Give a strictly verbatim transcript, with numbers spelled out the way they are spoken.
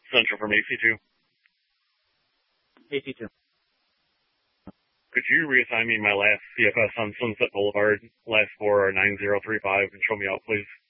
Central from A C two. A C two. Could you reassign me my last C F S on Sunset Boulevard? Last four are nine zero three five and show me out, please.